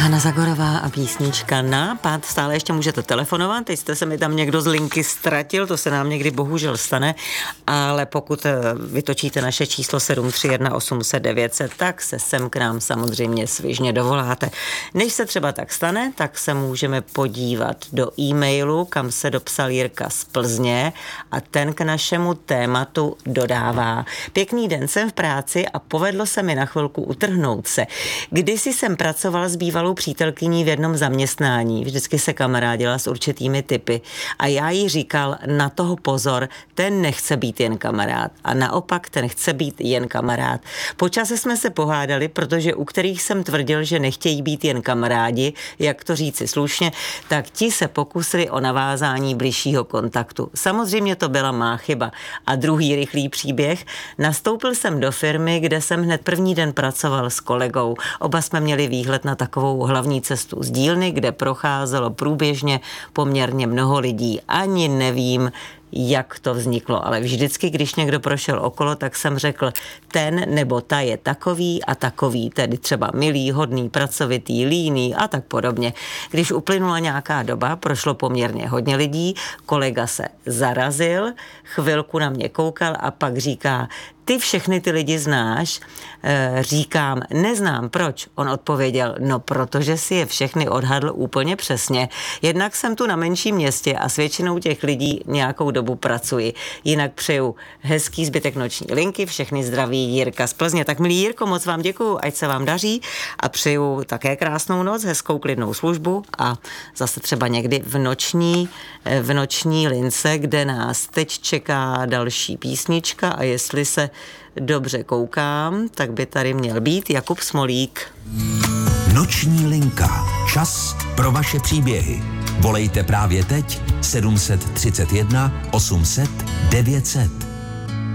Hana Zagorová a písnička Nápad. Stále ještě můžete telefonovat, teď jste se mi tam někdo z linky ztratil, to se nám někdy bohužel stane, ale pokud vytočíte naše číslo 731 800 900, tak se sem k nám samozřejmě svižně dovoláte. Než se třeba tak stane, tak se můžeme podívat do e-mailu, kam se dopsal Jirka z Plzně a ten k našemu tématu dodává. Pěkný den, jsem v práci a povedlo se mi na chvilku utrhnout se. Kdysi jsem pracoval s bývalou přítelkyní v jednom zaměstnání. Vždycky se kamarádila s určitými typy. A já jí říkal, na toho pozor, ten nechce být jen kamarád. A naopak, ten chce být jen kamarád. Po čase jsme se pohádali, protože u kterých jsem tvrdil, že nechtějí být jen kamarádi, jak to říci slušně, tak ti se pokusili o navázání bližšího kontaktu. Samozřejmě to byla má chyba. A druhý rychlý příběh. Nastoupil jsem do firmy, kde jsem hned první den pracoval s kolegou. Oba jsme měli výhled na takovou hlavní cestu z dílny, kde procházelo průběžně poměrně mnoho lidí. Ani nevím, jak to vzniklo, ale vždycky, když někdo prošel okolo, tak jsem řekl, ten nebo ta je takový a takový, tedy třeba milý, hodný, pracovitý, líný a tak podobně. Když uplynula nějaká doba, prošlo poměrně hodně lidí, kolega se zarazil, chvilku na mě koukal a pak říká, ty všechny ty lidi znáš? Říkám, neznám, proč? On odpověděl, no protože si je všechny odhadl úplně přesně. Jednak jsem tu na menším městě a s většinou těch lidí nějakou dobu pracuji. Jinak přeju hezký zbytek noční linky, všechny zdraví Jirka z Plzně. Tak milý Jirko, moc vám děkuju, ať se vám daří a přeju také krásnou noc, hezkou klidnou službu a zase třeba někdy v noční lince, kde nás teď čeká další písnička a jestli se dobře koukám, tak by tady měl být Jakub Smolík. Noční linka. Čas pro vaše příběhy. Volejte právě teď 731 800 900.